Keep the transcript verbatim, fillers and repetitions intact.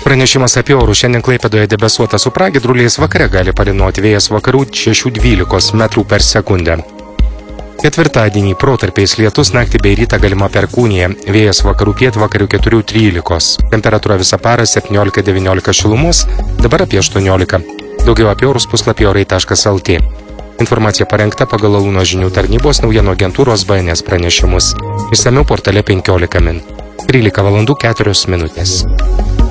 Pranešimas apie orų. Šiandien Klaipėdoje debesuota su pragiedruliais, vakare gali palynoti vėjas vakarų šešių dvylikos metrų per sekundę. Ketvirtadienį protarpiais lietus, naktį bei rytą galima perkūnija, vėjas vakarų pietvakarių keturių trylikos. Temperatūra visą parą septyniolika devyniolika šilumos, dabar apie aštuoniolika. Daugiau apie orus puslapį orai taškas el tė. Informacija parengta pagal Alūno žinių tarnybos naujienų agentūros B N S pranešimus. Išsamiau portale penkiolika min. trylika valandų keturios minutės.